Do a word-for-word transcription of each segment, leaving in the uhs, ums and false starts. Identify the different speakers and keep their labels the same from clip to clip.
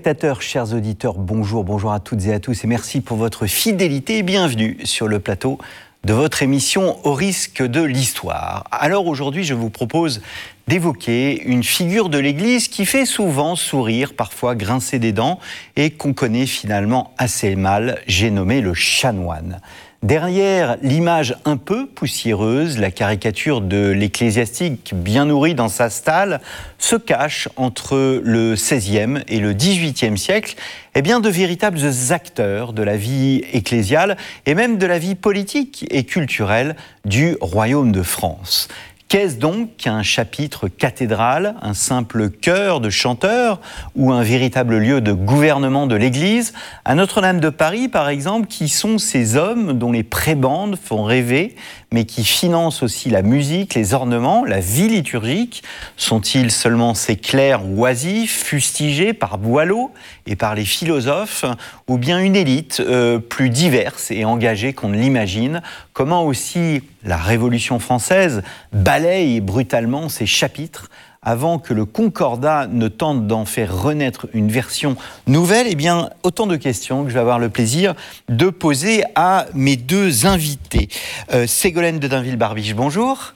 Speaker 1: téléspectateurs, chers auditeurs, bonjour, bonjour à toutes et à tous et merci pour votre fidélité et bienvenue sur le plateau de votre émission Au risque de l'histoire. Alors aujourd'hui, je vous propose d'évoquer une figure de l'Église qui fait souvent sourire, parfois grincer des dents et qu'on connaît finalement assez mal, j'ai nommé le chanoine. Derrière l'image un peu poussiéreuse, la caricature de l'ecclésiastique bien nourri dans sa stalle, se cache entre le seizième et le dix-huitième siècle eh bien, de véritables acteurs de la vie ecclésiale et même de la vie politique et culturelle du royaume de France. Qu'est-ce donc qu'un chapitre cathédral, un simple chœur de chanteurs ou un véritable lieu de gouvernement de l'Église? À Notre-Dame de Paris, par exemple, qui sont ces hommes dont les prébendes font rêver, mais qui financent aussi la musique, les ornements, la vie liturgique? Sont-ils seulement ces clercs oisifs, fustigés par Boileau et par les philosophes, ou bien une élite euh, plus diverse et engagée qu'on ne l'imagine? Comment aussi la Révolution française balaye brutalement ces chapitres avant que le Concordat ne tente d'en faire renaître une version nouvelle? Eh bien, autant de questions que je vais avoir le plaisir de poser à mes deux invités. Euh, Ségolène de Dainville-Barbiche, bonjour.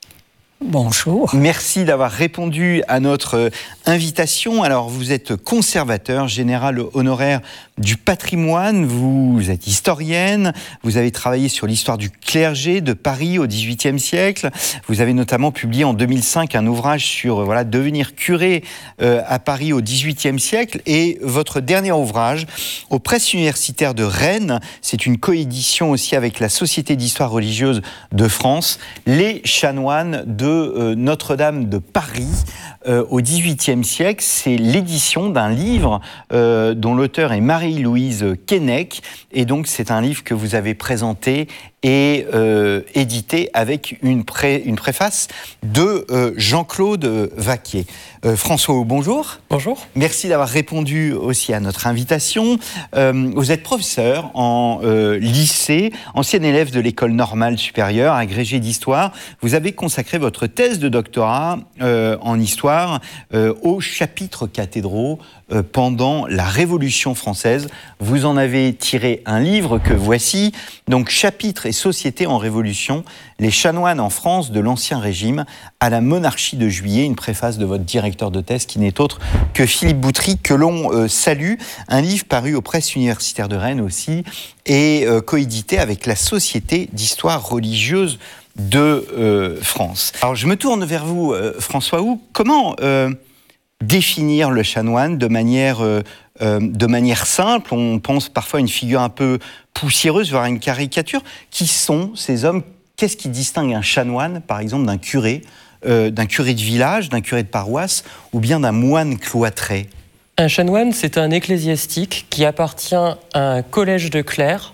Speaker 2: Bonjour.
Speaker 1: Merci d'avoir répondu à notre invitation. Alors, vous êtes conservateur général honoraire du patrimoine, vous êtes historienne, vous avez travaillé sur l'histoire du clergé de Paris au dix-huitième siècle. Vous avez notamment publié en deux mille cinq un ouvrage sur voilà, devenir curé euh, à Paris au dix-huitième siècle. Et votre dernier ouvrage, aux presses universitaires de Rennes, c'est une coédition aussi avec la Société d'histoire religieuse de France, Les chanoines de euh, Notre-Dame de Paris euh, au dix-huitième siècle. C'est l'édition d'un livre euh, dont l'auteur est Marie-Louise Keinec. Et donc, c'est un livre que vous avez présenté et euh, édité avec une, pré, une préface de euh, Jean-Claude Vaquier. Euh, François, bonjour.
Speaker 3: Bonjour.
Speaker 1: Merci d'avoir répondu aussi à notre invitation. Euh, vous êtes professeur en euh, lycée, ancien élève de l'école normale supérieure, agrégé d'histoire. Vous avez consacré votre thèse de doctorat euh, en histoire euh, aux chapitres cathédraux euh, pendant la Révolution française. Vous en avez tiré un livre que voici, donc Chapitres et sociétés en Révolution, les chanoines en France de l'Ancien Régime à la monarchie de Juillet, une préface de votre directeur de thèse qui n'est autre que Philippe Boutry, que l'on euh, salue, un livre paru aux presses universitaires de Rennes aussi et euh, coédité avec la Société d'histoire religieuse de euh, France. Alors je me tourne vers vous, euh, François Hou, comment euh, définir le chanoine de manière, euh, euh, de manière simple? On pense parfois à une figure un peu poussiéreuse, voire une caricature. Qui sont ces hommes? Qu'est-ce qui distingue un chanoine, par exemple, d'un curé, euh, d'un curé de village, d'un curé de paroisse, ou bien d'un moine cloîtré?
Speaker 3: Un chanoine, c'est un ecclésiastique qui appartient à un collège de clercs,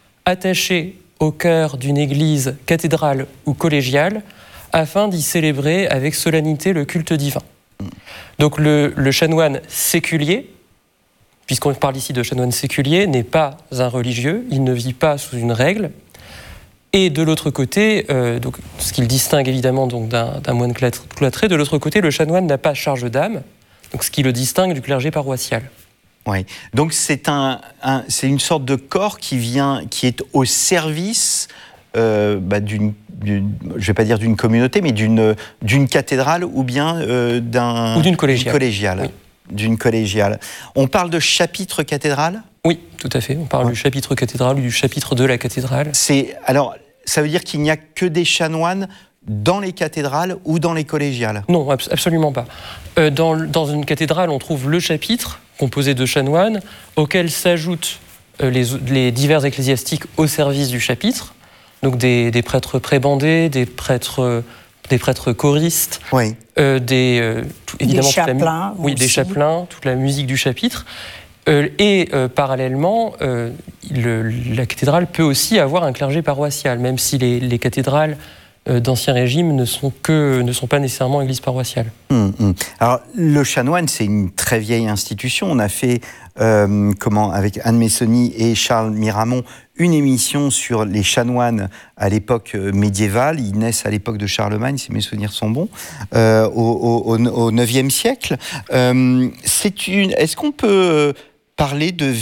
Speaker 3: attaché au cœur d'une église cathédrale ou collégiale, afin d'y célébrer avec solennité le culte divin. Donc le, le chanoine séculier, puisqu'on parle ici de chanoine séculier, n'est pas un religieux, il ne vit pas sous une règle. Et de l'autre côté, euh, donc, ce qui le distingue évidemment donc, d'un, d'un moine cloîtré, de l'autre côté, le chanoine n'a pas charge d'âme, donc ce qui le distingue du clergé paroissial.
Speaker 1: Oui, donc c'est, un, un, c'est une sorte de corps qui, vient, qui est au service euh, bah, d'une, d'une, je ne vais pas dire d'une communauté, mais d'une, d'une cathédrale ou bien euh, d'un,
Speaker 3: ou d'une collégiale.
Speaker 1: D'une collégiale. Oui. D'une collégiale. On parle de chapitre cathédrale ?
Speaker 3: Oui, tout à fait. On parle ouais. du chapitre cathédrale ou du chapitre de la cathédrale.
Speaker 1: C'est, alors, ça veut dire qu'il n'y a que des chanoines dans les cathédrales ou dans les collégiales?
Speaker 3: Non, absolument pas. Euh, dans, dans une cathédrale, on trouve le chapitre, composé de chanoines, auquel s'ajoutent euh, les, les divers ecclésiastiques au service du chapitre, donc des, des prêtres prébandés, des prêtres... Euh, des prêtres choristes,
Speaker 1: oui.
Speaker 3: euh, des, euh, tout, évidemment,
Speaker 2: des chapelains,
Speaker 3: toute la, oui, des chapelains, toute la musique du chapitre. Euh, et euh, parallèlement, euh, le, la cathédrale peut aussi avoir un clergé paroissial, même si les, les cathédrales euh, d'Ancien Régime ne sont, que, ne sont pas nécessairement églises paroissiales.
Speaker 1: Hum, hum. Alors, le chanoine, c'est une très vieille institution. On a fait, euh, comment, avec Anne Messonnier et Charles Miramont, une émission sur les chanoines à l'époque médiévale. Ils naissent à l'époque de Charlemagne, si mes souvenirs sont bons, euh, au, au, au neuvième siècle. Euh, c'est une, est-ce qu'on peut parler de